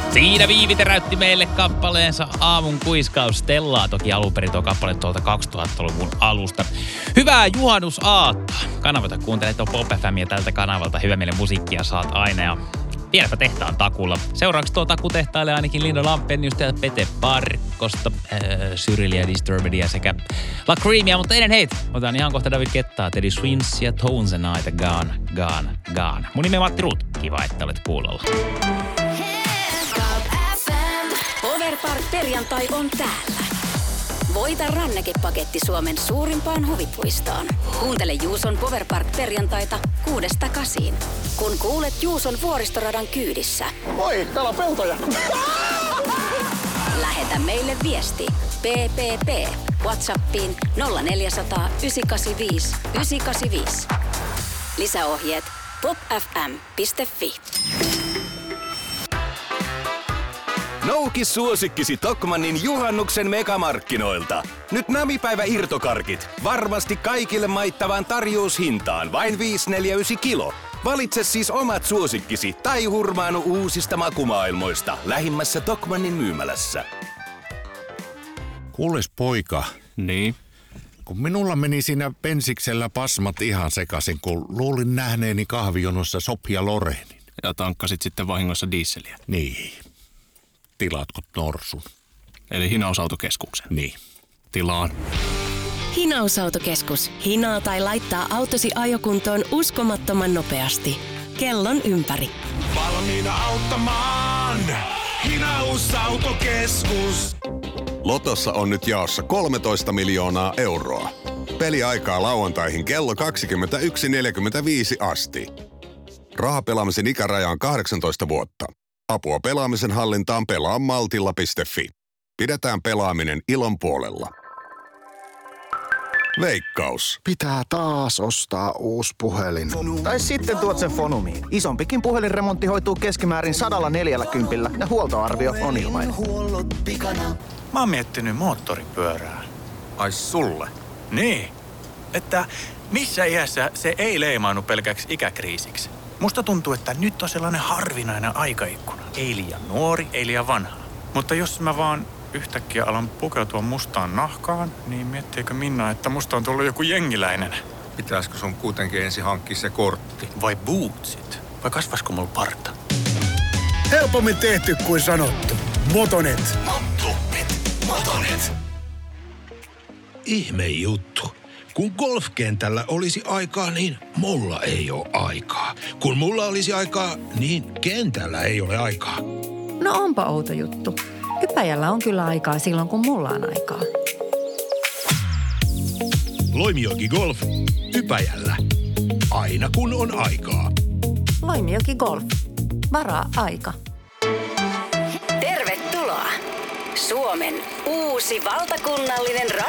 Siinä Viivi teräytti meille kappaleensa Aamun kuiskaus Stellaa. Toki alun perin tuo kappale tuolta 2000-luvun alusta. Hyvää juhannusaattoa. Kanavalta kuuntelet tuon Pop FM:ia tältä kanavalta. Hyvä meille musiikkia saat aina ja vieläpä tehtaan takulla. Seuraavaksi tuo taku tehtailee ainakin Linda Lampeniusta ja Pete Parkkosta, Cyrilia Disturbedia sekä La Creamia. Mutta ennen heitä, otan ihan kohta David Kettaa, Teddy Swins ja Tones and Night, Gone. Mun nimi on Matti Ruut. Kiva, että olet kuulolla. Powerpark-perjantai on täällä. Voita rannekepaketti Suomen suurimpaan huvipuistoon. Kuuntele Juuson Powerpark-perjantaita 6–8. Kun kuulet Juuson vuoristoradan kyydissä. Moi, täällä on peltoja. Lähetä meille viesti PPP WhatsAppiin 0400 985 985. Lisäohjeet popfm.fi. Noukis suosikkisi Tokmannin juhannuksen megamarkkinoilta. Nyt namipäivä irtokarkit. Varmasti kaikille maittavaan tarjoushintaan. Vain 5,49 kilo. Valitse siis omat suosikkisi tai hurmaanu uusista makumaailmoista lähimmässä Tokmannin myymälässä. Kuules poika. Niin? Kun minulla meni siinä pensiksellä pasmat ihan sekaisin, kun luulin nähneeni kahvijonossa Sofia Lorenin. Ja tankkasit sitten vahingossa dieseliä. Niin. Tilaatko norsun? Eli hinausautokeskuksen. Niin. Tilaan. Hinausautokeskus. Hinaa tai laittaa autosi ajokuntoon uskomattoman nopeasti. Kellon ympäri. Valmiina auttamaan. Hinausautokeskus. Lotossa on nyt jaossa 13 miljoonaa euroa. Peliaikaa lauantaihin kello 21.45 asti. Rahapelaamisen ikäraja on 18 vuotta. Apua pelaamisen hallintaan pelaamaltilla.fi. Pidetään pelaaminen ilon puolella. Veikkaus. Pitää taas ostaa uusi puhelin. Tai sitten tuot sen Fonumiin. Isompikin puhelinremontti hoituu keskimäärin 140 ja huoltoarvio on ilmainen. Mä oon miettinyt moottoripyörää. Ai sulle? Niin. Että missä iässä se ei leimaannu pelkäksi ikäkriisiksi. Musta tuntuu, että nyt on sellainen harvinainen aikaikkuna. Ei liian nuori, ei liian vanha. Mutta jos mä vaan yhtäkkiä alan pukeutua mustaan nahkaan, niin miettiikö Minna, että musta on tullut joku jengiläinen? Pitäisikö sun kuitenkin ensin hankkia se kortti? Vai bootsit? Vai kasvaisiko mulla parta? Helpommin tehty kuin sanottu. Motonet. Motonet. Ihme juttu. Kun golfkentällä olisi aikaa, niin mulla ei ole aikaa. Kun mulla olisi aikaa, niin kentällä ei ole aikaa. No onpa outo juttu. Ypäjällä on kyllä aikaa silloin, kun mulla on aikaa. Loimijoki Golf. Ypäjällä. Aina kun on aikaa. Loimijoki Golf. Varaa aika. Tervetuloa! Suomen uusi valtakunnallinen